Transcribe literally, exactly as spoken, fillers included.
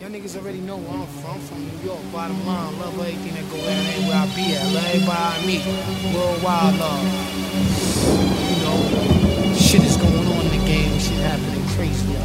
Y'all niggas already know where I'm from. I'm from New York, bottom line. Love everything that go down there where I be at. Love everybody I meet. Worldwide love.